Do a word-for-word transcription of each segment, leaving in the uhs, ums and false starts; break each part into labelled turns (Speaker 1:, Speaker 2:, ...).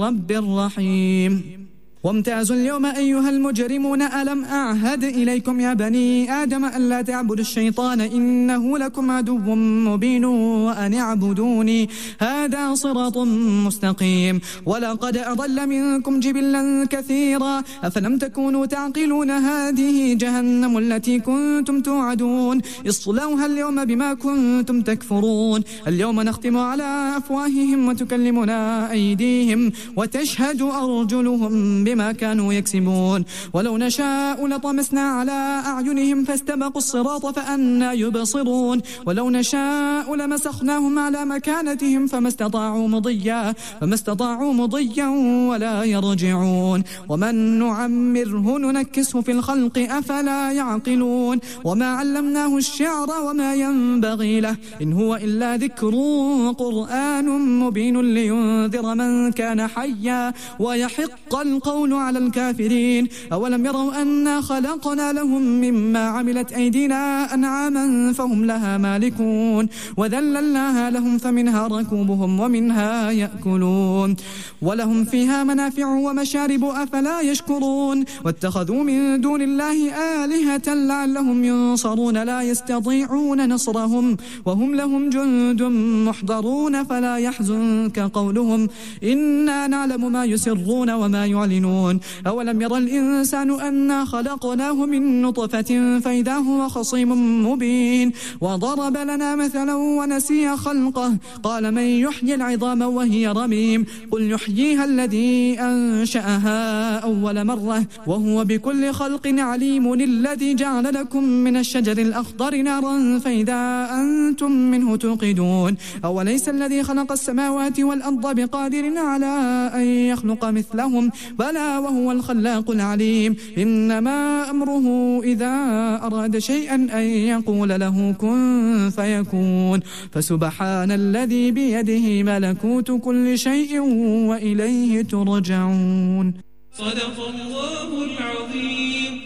Speaker 1: الرب الرحيم. وامتازوا اليوم أيها المجرمون ألم أعهد إليكم يا بني آدم ألا تعبدوا الشيطان إنه لكم عدو مبين وأن اعبدوني هذا صراط مستقيم. ولقد أضل منكم جبلا كثيرا أفلم تكونوا تعقلون هذه جهنم التي كنتم توعدون اصلوها اليوم بما كنتم تكفرون. اليوم نختم على أفواههم وتكلمنا أيديهم وتشهد أرجلهم بما كانوا يكسبون. ولو نشاء لطمسنا على أعينهم فاستبقوا الصراط فأنى يبصرون. ولو نشاء لمسخناهم على مكانتهم فما استطاعوا مضيا فما استطاعوا مضيا ولا يرجعون. ومن نعمره ننكسه في الخلق أفلا يعقلون. وما علمناه الشعر وما ينبغي له إن هو إلا ذكر قرآن مبين لينذر من كان حيا ويحق القول على الكافرين. أولم يروا أنا خلقنا لهم مما عملت أيدينا أنعاما فهم لها مالكون وذللناها لهم فمنها ركوبهم ومنها يأكلون ولهم فيها منافع ومشارب أفلا يشكرون. واتخذوا من دون الله آلهة لعلهم ينصرون لا يستطيعون نصرهم وهم لهم جند محضرون فلا يحزنك قولهم إنا نعلم ما يسرون وما يعلنون. أولم يرى الإنسان أنا خلقناه من نطفة فإذا هو خصيم مبين. وضرب لنا مثلا ونسي خلقه قال من يحيي العظام وهي رميم قل يحييها الذي أنشأها أول مرة وهو بكل خلق عليم. الذي جعل لكم من الشجر الأخضر نارا فإذا أنتم منه توقدون. أوليس الذي خلق السماوات والأرض بقادر على أن يخلق مثلهم بلى وهو الخلاق العليم. إنما أمره إذا أراد شيئا أن يقول له كن فيكون. فسبحان الذي بيده ملكوت كل شيء وإليه ترجعون. صدق الله العظيم.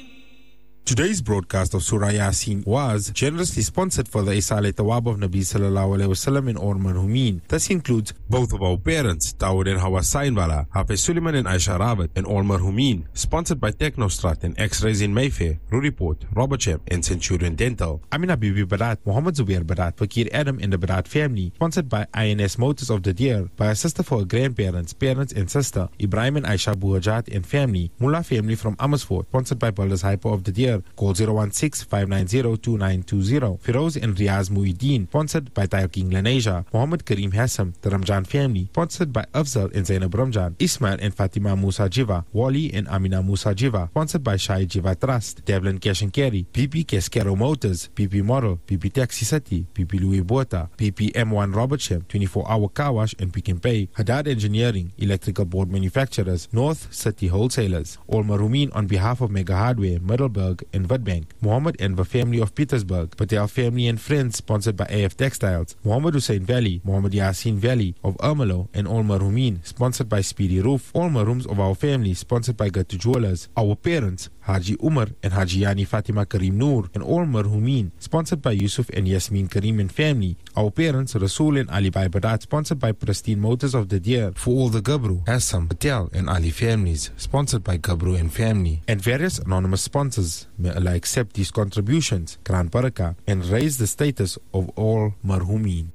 Speaker 2: Today's broadcast of Surah Yasin was generously sponsored for the Isale Tawab of Nabi Sallallahu Alaihi Wasallam in Or Marhumin. This includes both of our parents, Dawood and Hawa Sainwala, Hafiz Suleiman and Aisha Rawat in Or Marhumin, sponsored by Technostrat and X-Rays in Mayfair, Ruriport, Robertsham and Centurion Dental. Amina Bibi Barat, Muhammad Zubair Barat, Fakir Adam and the Barat family, sponsored by I N S Motors of the Deer, by a sister for her grandparents, parents and sister, Ibrahim and Aisha Buhajat and family, Mullah family from Amersfoort, sponsored by Builders Hyper of the Deer. Call zero one six, five nine zero, two nine two zero. Firoz and Riaz Muhyiddin, sponsored by Tayo King Lanesia. Muhammad Kareem Hassam, the Ramjan family, sponsored by Afzal and Zainab Ramjan. Ismail and Fatima Musa Jiva. Wali and Amina Musa Jiva, sponsored by Shai Jiva Trust. Devlin Cash and Carry. P P Keskero Motors. P P Model. P P Taxi City. P P Louis Bota. P P M one Robertsham. twenty-four hour car wash and Pick and Pay. Haddad Engineering. Electrical board manufacturers. North City Wholesalers. All Marumin on behalf of Mega Hardware, Middleburg and Witbank. Muhammad Enver family of Petersburg. Patel family and friends, sponsored by A F Textiles. Muhammad Hussein Valley. Muhammad Yasin Valley of Ermelo and All Marumin, sponsored by Speedy Roof. All Marums of our family, sponsored by Gatu Jewelers. Our parents, Haji Umar and Haji Yani Fatima Karim Noor and All Marhumin, sponsored by Yusuf and Yasmin Karim and family. Our parents, Rasul and Ali Bai Badat, sponsored by Pristine Motors of the Deer. For all the Gabru, Assam, Patel and Ali families, sponsored by Gabru and family. And various anonymous sponsors. May Allah accept these contributions, Quran Barakah, and raise the status of all Marhumin.